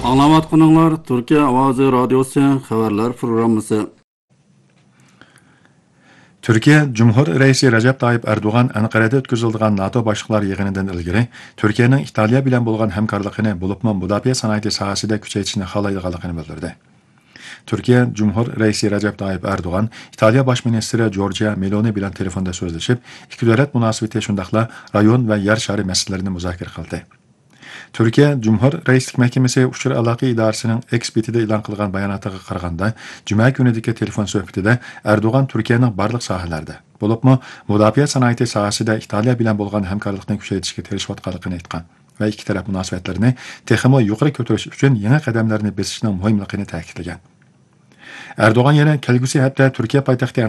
Аңлаватқаныңлар Türkiye Avazı Radyosu xəbərlər proqramısı. Türkiye Cumhur Reisi Recep Tayyip Erdoğan Ankara'da ötküzüldüğün NATO başlıqlar yığınından ilgili Türkiye'nin İtalya bilen bolğan hemkarlığını bulupmu müdafiə sanayi sahasida küçeytişini xalaydiganligini bildirdi. Türkiye Cumhur Reisi Recep Tayyip Erdoğan İtalya Baş Ministri Giorgia Meloni bilen telefonda sözleşip iki devlet münasibeti şundaqla rayon ve yer şari meselelerini müzakere kıldı. Türkiye Cumhur Reislik Məhkəməsi Uçur Əlaqə İdarəsinin eks-betida e'lon qilgan bayonotiga qaraganda, Cuma günidagi telefon suhbatida Erdoğan Türkiye'nin barliq sohalarda, bo'libmi mudofaa sanoati sohasida İtalya bilan bo'lgan hamkorlikni kuchaytirishga tirishayotganligini aytgan va ikki taraf munosabatlarini texmo yuqori ko'tarish uchun yangi qadamlarni besishning muhimligini ta'kidlagan. Erdoğan yana kelgusi hafta Türkiye poytaxti